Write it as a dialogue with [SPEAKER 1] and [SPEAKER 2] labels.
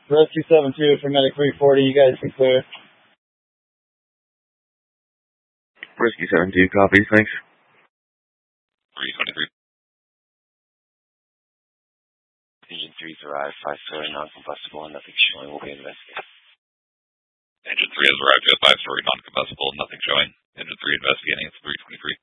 [SPEAKER 1] Rescue 7-2 for Medic 340, you guys can clear.
[SPEAKER 2] Rescue 7-2, copies, thanks.
[SPEAKER 3] 323.
[SPEAKER 4] Engine 3's arrived, 5-story, non-combustible, and nothing showing. Will be investigated.
[SPEAKER 3] Engine 3 has arrived at 5-story, non-combustible, nothing showing. Engine 3 investigating, it's 323.